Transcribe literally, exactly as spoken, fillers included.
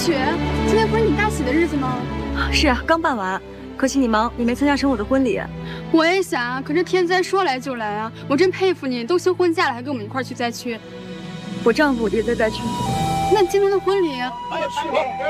雪，今天不是你大喜的日子吗？ 是啊，刚办完，可惜你忙，也没参加成我的婚礼。 我也想啊，可是天灾说来就来啊！我真佩服你，都休婚假了还跟我们一块去灾区。 我丈夫也在灾区。 那今天的婚礼？